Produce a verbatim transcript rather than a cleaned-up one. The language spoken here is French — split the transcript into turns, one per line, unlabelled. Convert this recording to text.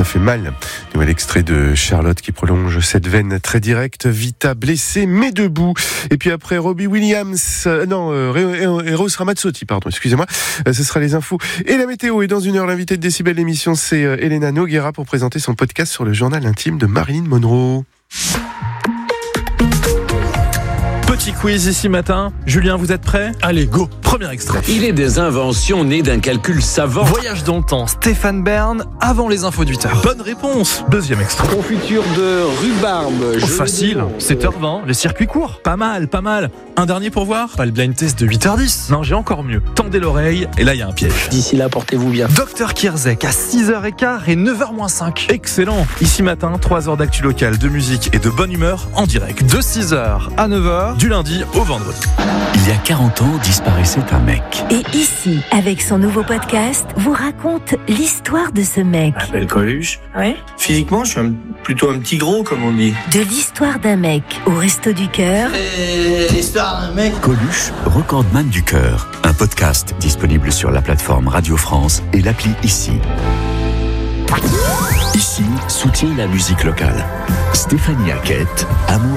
fait mal. Nouvel extrait de Charlotte qui prolonge cette veine très directe. Vita blessée mais debout. Et puis après Robbie Williams, euh, non, euh, Eros Ramazzotti, pardon, excusez-moi. Euh, ce sera les infos et la météo. Et dans une heure, l'invité de Décibel l'émission, c'est euh, Elena Noguera pour présenter son podcast sur le journal intime de Marilyn Monroe.
Petit quiz ici matin. Julien, vous êtes prêt ? Allez, go. Premier extrait.
Il est des inventions nées d'un calcul savant.
Voyage dans le temps. Stéphane Bern, avant les infos de huit heures. Bonne réponse. Deuxième extrait.
Confiture de rhubarbe.
Oh, facile. sept heures vingt, les circuits courts. Pas mal, pas mal. Un dernier pour voir ? Pas le blind test de huit heures dix. Non, j'ai encore mieux. Tendez l'oreille, et là, il y a un piège.
D'ici là, portez-vous bien.
Docteur Kierzek à six heures quinze et neuf heures moins cinq. Excellent. Ici matin, trois heures d'actu locale, de musique et de bonne humeur en direct. De six heures à neuf heures, du lundi au vendredi.
Il y a quarante ans, disparaissait un mec.
Et ici, avec son nouveau podcast, vous raconte l'histoire de ce mec.
Je m'appelle Coluche.
Ouais.
Physiquement, je suis un, plutôt un petit gros, comme on dit.
De l'histoire d'un mec au Resto du Cœur.
Et l'histoire d'un mec.
Coluche, recordman du cœur. Un podcast disponible sur la plateforme Radio France et l'appli Ici. Ici, soutient la musique locale. Stéphanie Hackett, Amour